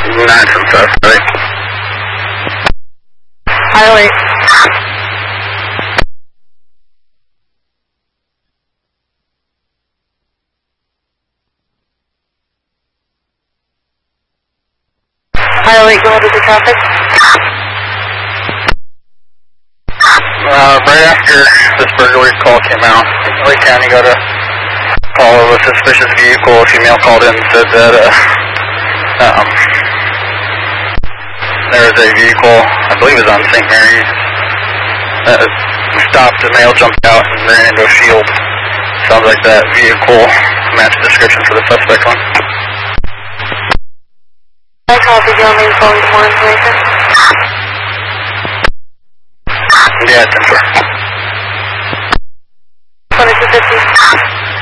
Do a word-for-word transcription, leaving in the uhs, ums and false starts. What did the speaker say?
Nine from suspect. Highway. Highway, go ahead with the traffic. Uh, right after this burglary call came out, Lake County got a call of a suspicious vehicle. A female called in and said that uh, um, there was a vehicle, I believe it was on Saint Mary's, that stopped, the male jumped out and ran into a field. Sounds like that vehicle matched the description for the suspect one. I copy, do you want me to phone more information? Yeah, ten four. twenty-two fifty.